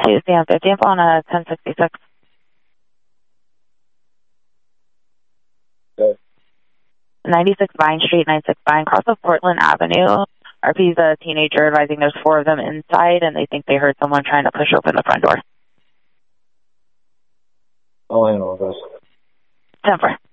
Hey, Sam, 50 on 1066. Okay. 96 Vine Street, 96 Vine, cross of Portland Avenue. RP's a teenager advising there's 4 of them inside, and they think they heard someone trying to push open the front door. I'll handle this. 10-4.